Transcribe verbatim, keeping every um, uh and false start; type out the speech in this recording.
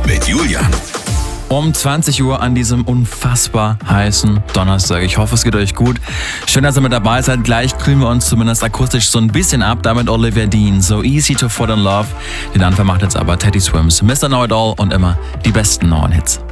mit Julian. Um zwanzig Uhr an diesem unfassbar heißen Donnerstag. Ich hoffe, es geht euch gut. Schön, dass ihr mit dabei seid. Gleich kühlen wir uns zumindest akustisch so ein bisschen ab. Damit Olivia Dean. So easy to fall in love. Den Anfang macht jetzt aber Teddy Swims. Mister Know It All und immer die besten neuen Hits.